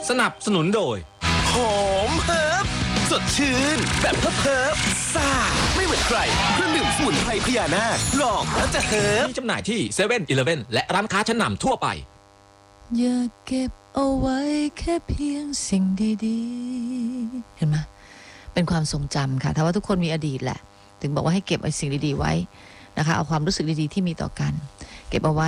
สนับสนุนโดยหอมเฮิร์บสดชื่นแบบเฮิร์บซ่าไม่เหมือนใครเครื่องดื่มสมุนไพรพญานาคลองแล้วจะเฮิร์บมีจำหน่ายที่7-Eleven และร้านค้าชั้นนำทั่วไปอย่าเก็บเอาไว้แค่เพียงสิ่งดีๆเห็นไหมเป็นความทรงจำค่ะถ้าว่าทุกคนมีอดีตแหละถึงบอกว่าให้เก็บไอ้สิ่งดีๆไว้นะคะเอาความรู้สึกดีๆที่มีต่อกันเก็บเอาไว้